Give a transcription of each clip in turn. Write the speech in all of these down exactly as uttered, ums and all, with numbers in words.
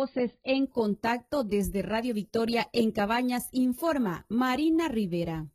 Voces en Contacto desde Radio Victoria en Cabañas, informa Marina Rivera.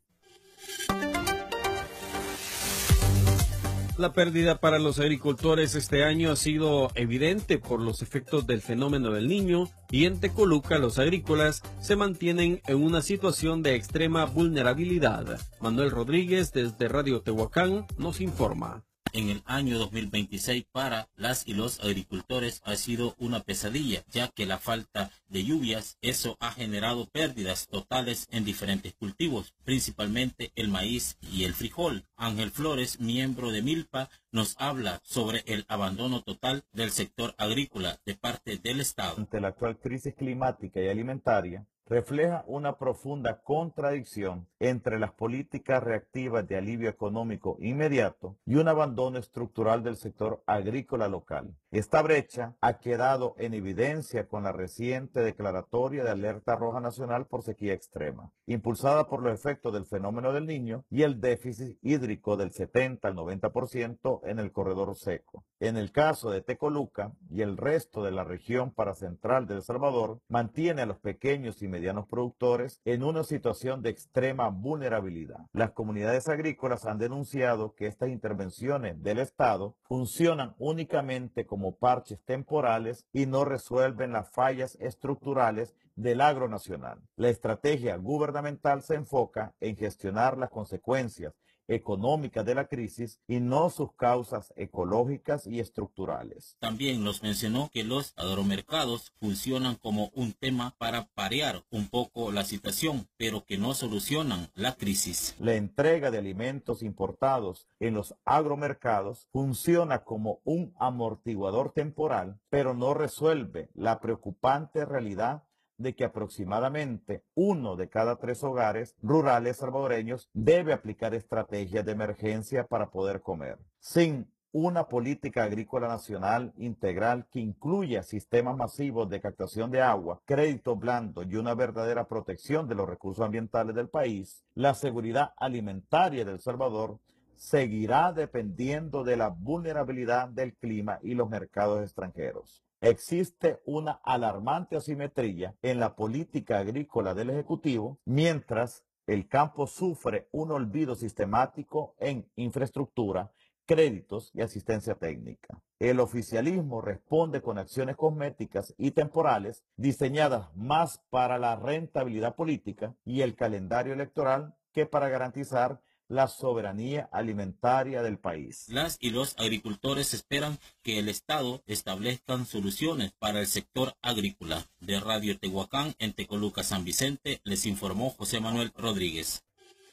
La pérdida para los agricultores este año ha sido evidente por los efectos del fenómeno del Niño, y en Tecoluca los agrícolas se mantienen en una situación de extrema vulnerabilidad. Manuel Rodríguez desde Radio Tehuacán nos informa. En el año dos mil veintiséis para las y los agricultores ha sido una pesadilla, ya que la falta de lluvias, eso ha generado pérdidas totales en diferentes cultivos, principalmente el maíz y el frijol. Ángel Flores, miembro de Milpa, nos habla sobre el abandono total del sector agrícola de parte del Estado. Ante la actual crisis climática y alimentaria, refleja una profunda contradicción entre las políticas reactivas de alivio económico inmediato y un abandono estructural del sector agrícola local. Esta brecha ha quedado en evidencia con la reciente declaratoria de alerta roja nacional por sequía extrema, impulsada por los efectos del fenómeno del Niño y el déficit hídrico del setenta al noventa por ciento en el corredor seco. En el caso de Tecoluca y el resto de la región paracentral de El Salvador, mantiene a los pequeños y medianos productores en una situación de extrema vulnerabilidad. Las comunidades agrícolas han denunciado que estas intervenciones del Estado funcionan únicamente como parches temporales y no resuelven las fallas estructurales del agro nacional. La estrategia gubernamental se enfoca en gestionar las consecuencias económicas de la crisis y no sus causas ecológicas y estructurales. También nos mencionó que los agromercados funcionan como un tema para parear un poco la situación, pero que no solucionan la crisis. La entrega de alimentos importados en los agromercados funciona como un amortiguador temporal, pero no resuelve la preocupante realidad de que aproximadamente uno de cada tres hogares rurales salvadoreños debe aplicar estrategias de emergencia para poder comer. Sin una política agrícola nacional integral que incluya sistemas masivos de captación de agua, crédito blando y una verdadera protección de los recursos ambientales del país, la seguridad alimentaria de El Salvador seguirá dependiendo de la vulnerabilidad del clima y los mercados extranjeros. Existe una alarmante asimetría en la política agrícola del Ejecutivo, mientras el campo sufre un olvido sistemático en infraestructura, créditos y asistencia técnica. El oficialismo responde con acciones cosméticas y temporales diseñadas más para la rentabilidad política y el calendario electoral que para garantizar la soberanía alimentaria del país. Las y los agricultores esperan que el Estado establezca soluciones para el sector agrícola. De Radio Tehuacán, en Tecoluca, San Vicente, les informó José Manuel Rodríguez.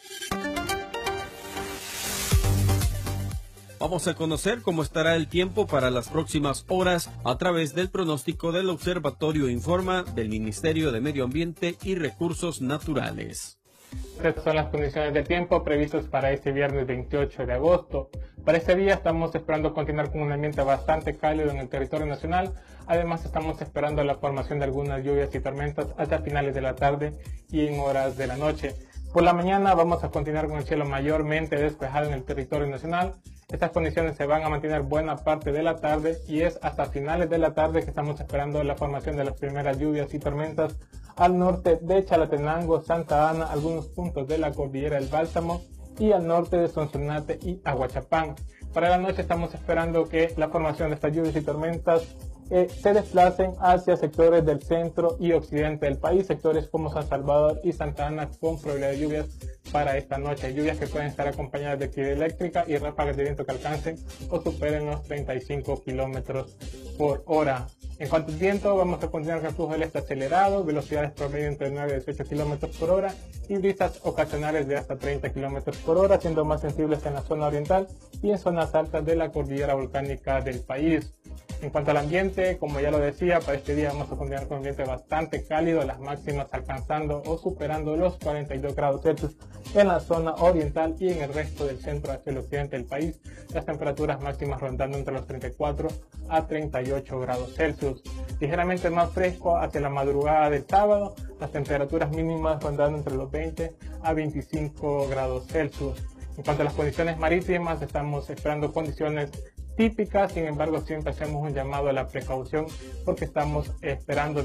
Vamos a conocer cómo estará el tiempo para las próximas horas a través del pronóstico del Observatorio Informa del Ministerio de Medio Ambiente y Recursos Naturales. Estas son las condiciones del tiempo previstas para este viernes veintiocho de agosto. Para este día estamos esperando continuar con un ambiente bastante cálido en el territorio nacional. Además estamos esperando la formación de algunas lluvias y tormentas hasta finales de la tarde y en horas de la noche. Por la mañana vamos a continuar con el cielo mayormente despejado en el territorio nacional. Estas condiciones se van a mantener buena parte de la tarde y es hasta finales de la tarde que estamos esperando la formación de las primeras lluvias y tormentas al norte de Chalatenango, Santa Ana, algunos puntos de la cordillera del Bálsamo y al norte de Sonsonate y Aguachapán. Para la noche estamos esperando que la formación de estas lluvias y tormentas eh, se desplacen hacia sectores del centro y occidente del país, sectores como San Salvador y Santa Ana con probabilidad de lluvias para esta noche. Lluvias que pueden estar acompañadas de actividad eléctrica y ráfagas de viento que alcancen o superen los treinta y cinco kilómetros por hora. En cuanto al viento, vamos a continuar con el flujo del este acelerado, velocidades promedio entre nueve y dieciocho kilómetros por hora y brisas ocasionales de hasta treinta kilómetros por hora, siendo más sensibles en la zona oriental y en zonas altas de la cordillera volcánica del país. En cuanto al ambiente, como ya lo decía, para este día vamos a continuar con un ambiente bastante cálido, las máximas alcanzando o superando los cuarenta y dos grados Celsius en la zona oriental y en el resto del centro hacia el occidente del país, las temperaturas máximas rondando entre los treinta y cuatro a treinta y ocho grados Celsius. Ligeramente más fresco hacia la madrugada del sábado, las temperaturas mínimas rondando entre los veinte a veinticinco grados Celsius. En cuanto a las condiciones marítimas, estamos esperando condiciones típicas, sin embargo siempre hacemos un llamado a la precaución porque estamos esperando